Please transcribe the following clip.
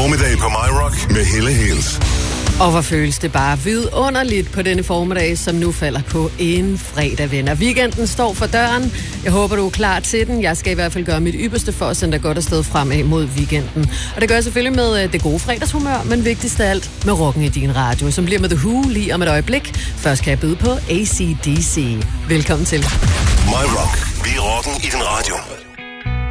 Formiddag på My Rock med Helle Hales. Og hvor føles det bare vidunderligt på denne formiddag, som nu falder på en fredag, venner. Weekenden står for døren. Jeg håber, du er klar til den. Jeg skal i hvert fald gøre mit ypperste for at sende dig godt afsted fremad mod weekenden. Og det gør jeg selvfølgelig med det gode fredagshumør, men vigtigst af alt med rocken i din radio, som bliver med The Who lige om et øjeblik. Først kan jeg byde på AC/DC. Velkommen til. My Rock. Vi er rocken i din radio.